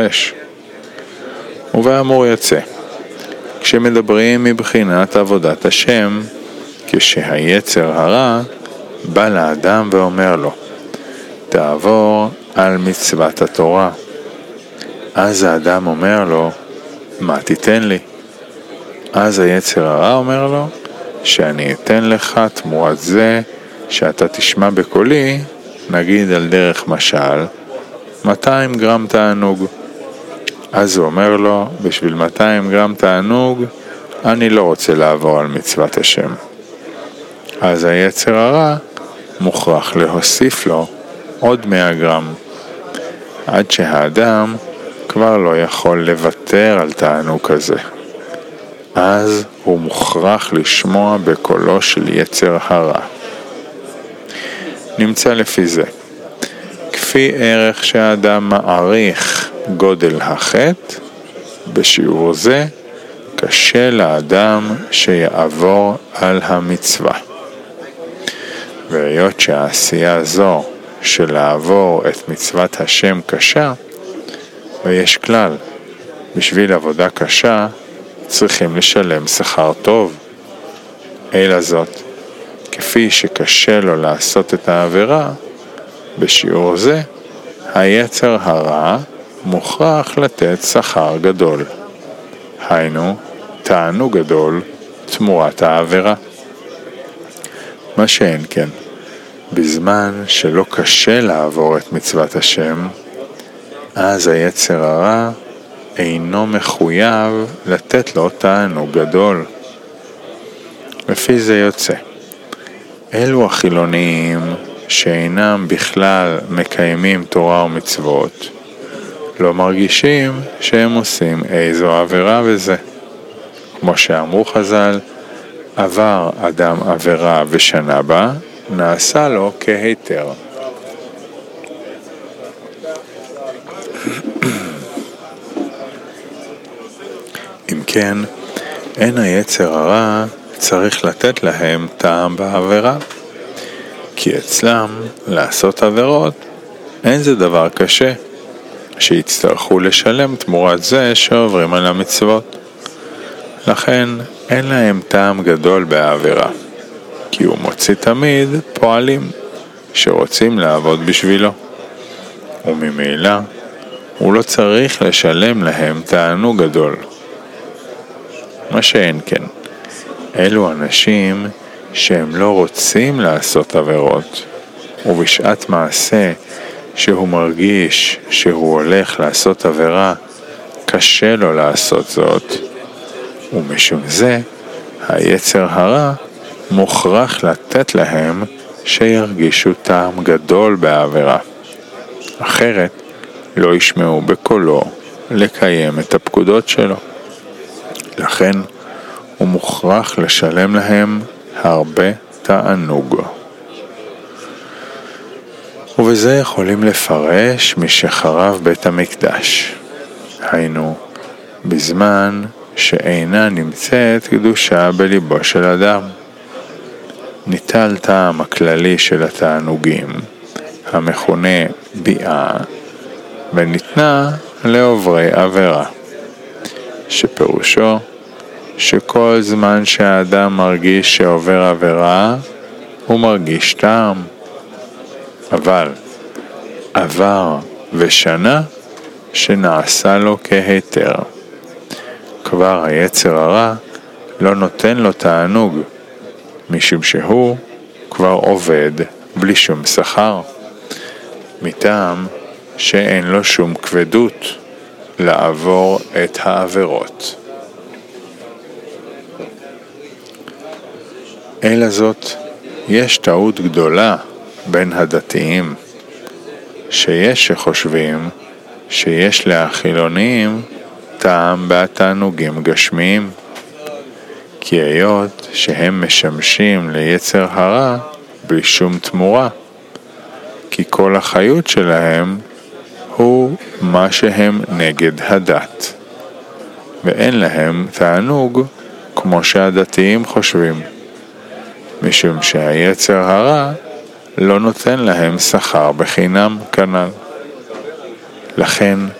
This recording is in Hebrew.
לפרש. ובאמור יצא, כשמדברים מבחינת עבודת השם, כשהיצר הרע בא לאדם ואומר לו, תעבור על מצוות התורה. אז האדם אומר לו, מה תיתן לי? אז היצר הרע אומר לו, שאני אתן לך תמורת זה שאתה תשמע בקולי, נגיד על דרך משל, 200 גרם תענוג. אז הוא אומר לו, בשביל 200 גרם תענוג, אני לא רוצה לעבור על מצוות השם. אז היצר הרע מוכרח להוסיף לו עוד 100 גרם, עד שהאדם כבר לא יכול לוותר על תענוג כזה. אז הוא מוכרח לשמוע בקולו של יצר הרע. נמצא לפי זה, כפי ערך שהאדם מעריך גודל החטא, בשיעור זה קשה לאדם שיעבור על המצווה. והיות שהעשייה זו של לעבור את מצוות השם קשה, ויש כלל, בשביל עבודה קשה צריכים לשלם שכר טוב. אלא זאת, כפי שקשה לו לעשות את העבירה, בשיעור זה היצר הרע מוכרח לתת שכר גדול. היינו, תענוג גדול תמורת העבירה. מה שאין כן, בזמן שלא קשה לעבור את מצוות השם, אז היצר הרע אינו מחויב לתת לו תענוג גדול. לפי זה יוצא, אלו החילוניים שאינם בכלל מקיימים תורה ומצוות, לא מרגישים שהם עושים איזו עבירה וזה. כמו שאמרו חז"ל, עבר אדם עבירה ושנה בה, נעשה לו כהיתר. אם כן, אין היצר הרע צריך לתת להם טעם בעבירה, כי אצלם לעשות עבירות אין זה דבר קשה, שיצטרכו לשלם תמורת זה שעוברים על המצוות. לכן אין להם טעם גדול בעבירה, כי הוא מוציא תמיד פועלים שרוצים לעבוד בשבילו, וממילא הוא לא צריך לשלם להם תענוג גדול. מה שאין כן, אלו אנשים שהם לא רוצים לעשות עבירות, ובשעת מעשה שהוא מרגיש שהוא הולך לעשות עבירה, קשה לו לעשות זאת, ומשום זה היצר הרע מוכרח לתת להם שירגישו טעם גדול בעבירה. אחרת לא ישמעו בקולו לקיים את הפקודות שלו. לכן הוא מוכרח לשלם להם הרבה תענוג. ובזה יכולים לפרש משחרב בית המקדש. היינו, בזמן שאינה נמצאת קדושה בליבו של אדם. ניטל טעם הכללי של התענוגים, המכונה ביאה, וניתנה לעוברי עבירה, שפירושו שכל זמן שהאדם מרגיש שעובר עבירה, הוא מרגיש טעם. אבל עבר ושנה שנעשה לו כהיתר. כבר היצר הרע לא נותן לו תענוג, משום שהוא כבר עובד בלי שום שכר, מטעם שאין לו שום כבדות לעבור את העבירות. אלא זאת, יש טעות גדולה בין הדתיים, שיש שחושבים שיש לחילונים טעם בתענוגים גשמיים, כי היות שהם משמשים ליצר הרע בלי שום תמורה, כי כל החיות שלהם הוא מה שהם נגד הדת, ואין להם תענוג כמו שהדתיים חושבים, משום שהיצר הרע לא נותן להם שכר בחינם כנ"ל. לכן